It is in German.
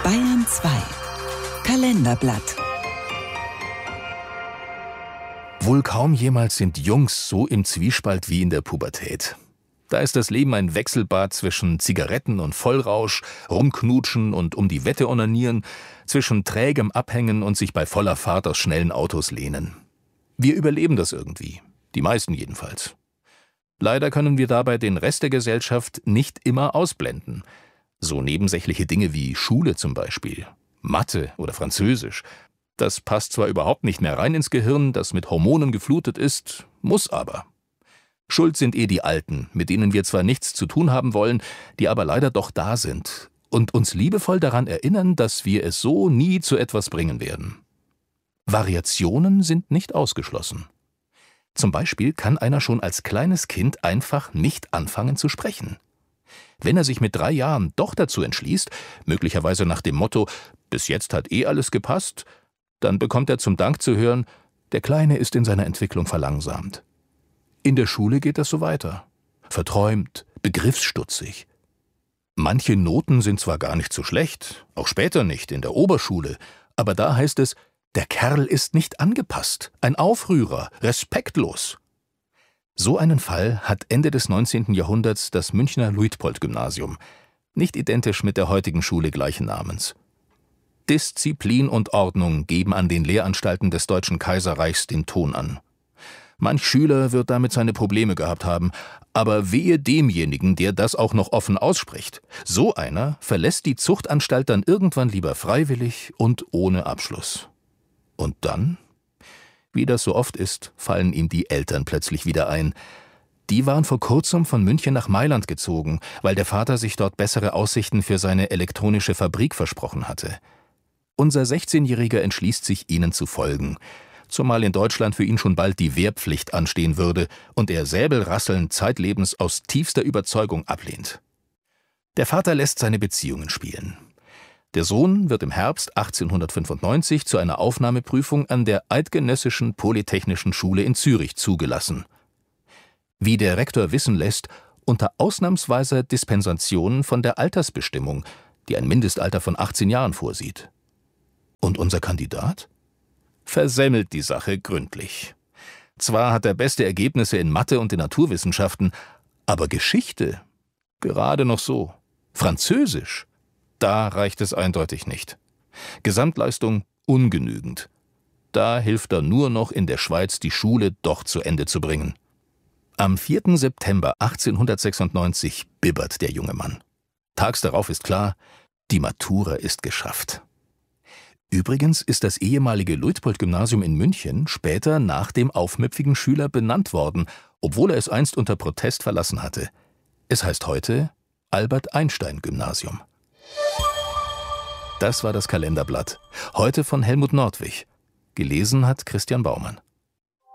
Bayern 2 Kalenderblatt. Wohl kaum jemals sind Jungs so im Zwiespalt wie in der Pubertät. Da ist das Leben ein Wechselbad zwischen Zigaretten und Vollrausch, Rumknutschen und um die Wette onanieren, zwischen trägem Abhängen und sich bei voller Fahrt aus schnellen Autos lehnen. Wir überleben das irgendwie, die meisten jedenfalls. Leider können wir dabei den Rest der Gesellschaft nicht immer ausblenden. So nebensächliche Dinge wie Schule zum Beispiel, Mathe oder Französisch. Das passt zwar überhaupt nicht mehr rein ins Gehirn, das mit Hormonen geflutet ist, muss aber. Schuld sind die Alten, mit denen wir zwar nichts zu tun haben wollen, die aber leider doch da sind und uns liebevoll daran erinnern, dass wir es so nie zu etwas bringen werden. Variationen sind nicht ausgeschlossen. Zum Beispiel kann einer schon als kleines Kind einfach nicht anfangen zu sprechen. Wenn er sich mit 3 Jahren doch dazu entschließt, möglicherweise nach dem Motto »bis jetzt hat alles gepasst«, dann bekommt er zum Dank zu hören, der Kleine ist in seiner Entwicklung verlangsamt. In der Schule geht das so weiter. Verträumt, begriffsstutzig. Manche Noten sind zwar gar nicht so schlecht, auch später nicht, in der Oberschule, aber da heißt es, der Kerl ist nicht angepasst, ein Aufrührer, respektlos. So einen Fall hat Ende des 19. Jahrhunderts das Münchner Luitpold-Gymnasium, nicht identisch mit der heutigen Schule gleichen Namens. Disziplin und Ordnung geben an den Lehranstalten des Deutschen Kaiserreichs den Ton an. Manch Schüler wird damit seine Probleme gehabt haben, aber wehe demjenigen, der das auch noch offen ausspricht. So einer verlässt die Zuchtanstalt dann irgendwann lieber freiwillig und ohne Abschluss. Und dann, wie das so oft ist, fallen ihm die Eltern plötzlich wieder ein. Die waren vor kurzem von München nach Mailand gezogen, weil der Vater sich dort bessere Aussichten für seine elektronische Fabrik versprochen hatte. Unser 16-Jähriger entschließt sich, ihnen zu folgen, zumal in Deutschland für ihn schon bald die Wehrpflicht anstehen würde und er Säbelrasseln zeitlebens aus tiefster Überzeugung ablehnt. Der Vater lässt seine Beziehungen spielen. Der Sohn wird im Herbst 1895 zu einer Aufnahmeprüfung an der Eidgenössischen Polytechnischen Schule in Zürich zugelassen. Wie der Rektor wissen lässt, unter ausnahmsweiser Dispensation von der Altersbestimmung, die ein Mindestalter von 18 Jahren vorsieht. Und unser Kandidat? Versemmelt die Sache gründlich. Zwar hat er beste Ergebnisse in Mathe und in Naturwissenschaften, aber Geschichte? Gerade noch so. Französisch? Da reicht es eindeutig nicht. Gesamtleistung ungenügend. Da hilft er nur noch in der Schweiz, die Schule doch zu Ende zu bringen. Am 4. September 1896 bibbert der junge Mann. Tags darauf ist klar, die Matura ist geschafft. Übrigens ist das ehemalige Luitpold-Gymnasium in München später nach dem aufmüpfigen Schüler benannt worden, obwohl er es einst unter Protest verlassen hatte. Es heißt heute Albert-Einstein-Gymnasium. Das war das Kalenderblatt. Heute von Helmut Nordwig. Gelesen hat Christian Baumann.